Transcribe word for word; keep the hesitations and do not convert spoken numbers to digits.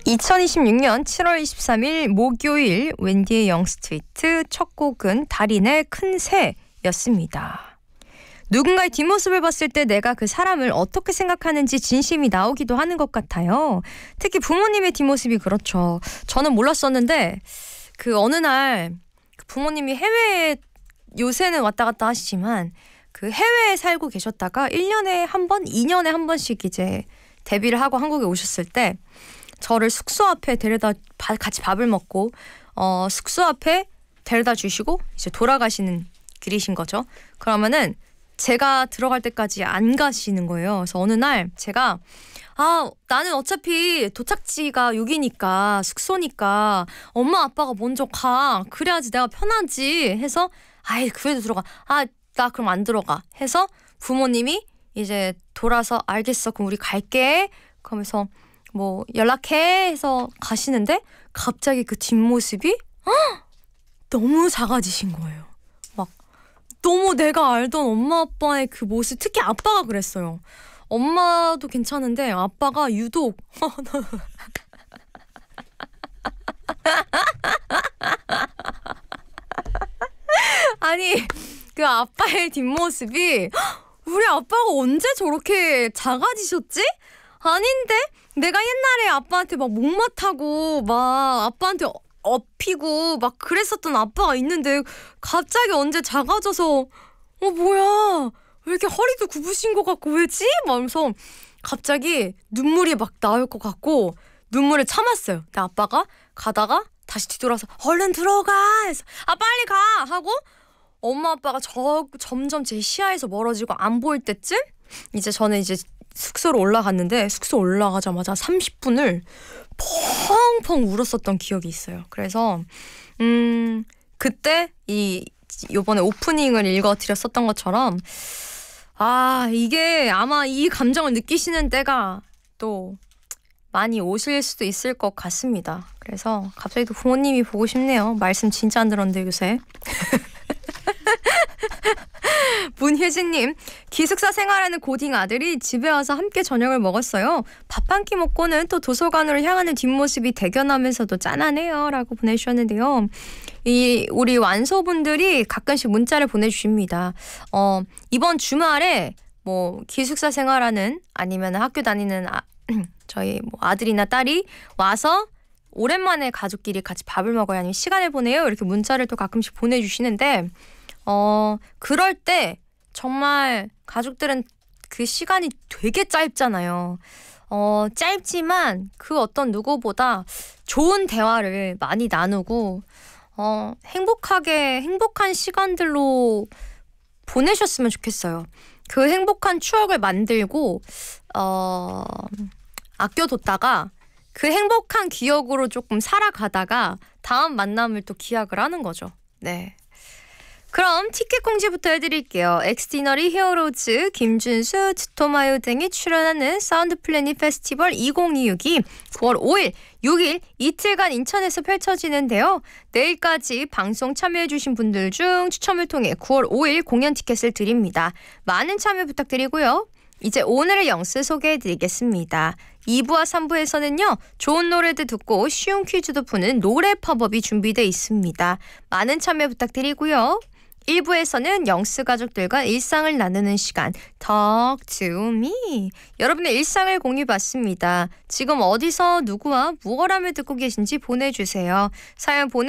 이천이십육 년 칠월 이십삼일 목요일 웬디의 영스트리트 첫 곡은 달인의 큰 새였습니다. 누군가의 뒷모습을 봤을 때 내가 그 사람을 어떻게 생각하는지 진심이 나오기도 하는 것 같아요. 특히 부모님의 뒷모습이 그렇죠. 저는 몰랐었는데 그 어느 날 부모님이 해외에 요새는 왔다 갔다 하시지만 그 해외에 살고 계셨다가 일 년에 한 번, 이 년에 한 번씩 이제 데뷔를 하고 한국에 오셨을 때 저를 숙소 앞에 데려다 같이 밥을 먹고 어, 숙소 앞에 데려다 주시고 이제 돌아가시는 길이신 거죠. 그러면은 제가 들어갈 때까지 안 가시는 거예요. 그래서 어느 날 제가 아 나는 어차피 도착지가 여기니까 숙소니까 엄마 아빠가 먼저 가. 그래야지 내가 편하지 해서 아이 그래도 들어가. 아 나 그럼 안 들어가 해서 부모님이 이제 돌아서 알겠어 그럼 우리 갈게 그러면서 뭐 연락해 해서 가시는데 갑자기 그 뒷모습이 헉! 너무 작아지신 거예요. 막 너무 내가 알던 엄마 아빠의 그 모습 특히 아빠가 그랬어요. 엄마도 괜찮은데 아빠가 유독 아니 그 아빠의 뒷모습이 우리 아빠가 언제 저렇게 작아지셨지? 아닌데? 내가 옛날에 아빠한테 막 목마타고 막 아빠한테 업히고 막 그랬었던 아빠가 있는데 갑자기 언제 작아져서 어 뭐야 왜 이렇게 허리도 굽으신 것 같고 왜지? 막면서 갑자기 눈물이 막 나올 것 같고 눈물을 참았어요. 근데 아빠가 가다가 다시 뒤돌아서 얼른 들어가 해서 아 빨리 가 하고 엄마 아빠가 저 점점 제 시야에서 멀어지고 안 보일 때쯤 이제 저는 이제 숙소로 올라갔는데 숙소 올라가자마자 삼십 분을 펑펑 울었었던 기억이 있어요. 그래서 음 그때 이 요번에 오프닝을 읽어드렸었던 것처럼 아 이게 아마 이 감정을 느끼시는 때가 또 많이 오실 수도 있을 것 같습니다. 그래서 갑자기 또 부모님이 보고 싶네요. 말씀 진짜 안 들었는데 요새. 문혜진님 기숙사 생활하는 고딩 아들이 집에 와서 함께 저녁을 먹었어요. 밥 한 끼 먹고는 또 도서관으로 향하는 뒷모습이 대견하면서도 짠하네요 라고 보내주셨는데요. 이 우리 완소분들이 가끔씩 문자를 보내주십니다. 어, 이번 주말에 뭐 기숙사 생활하는 아니면 학교 다니는 아, 저희 뭐 아들이나 딸이 와서 오랜만에 가족끼리 같이 밥을 먹어야 하는 시간을 보내요 이렇게 문자를 또 가끔씩 보내주시는데 어 그럴 때 정말 가족들은 그 시간이 되게 짧잖아요. 어 짧지만 그 어떤 누구보다 좋은 대화를 많이 나누고 어 행복하게 행복한 시간들로 보내셨으면 좋겠어요. 그 행복한 추억을 만들고 어 아껴뒀다가 그 행복한 기억으로 조금 살아가다가 다음 만남을 또 기약을 하는 거죠. 네. 그럼 티켓 공지부터 해드릴게요. 엑스티너리 히어로즈, 김준수, 투토마요 등이 출연하는 사운드 플래닛 페스티벌 이천이십육이 구월 오일, 육일 이틀간 인천에서 펼쳐지는데요. 내일까지 방송 참여해주신 분들 중 추첨을 통해 구월 오일 공연 티켓을 드립니다. 많은 참여 부탁드리고요. 이제 오늘의 영스 소개해드리겠습니다. 이 부와 삼 부에서는요. 좋은 노래도 듣고 쉬운 퀴즈도 푸는 노래 팝업이 준비되어 있습니다. 많은 참여 부탁드리고요. 일 부에서는 영스 가족들과 일상을 나누는 시간 Talk to me. 여러분의 일상을 공유받습니다. 지금 어디서 누구와 무엇하며 듣고 계신지 보내주세요. 사연 보내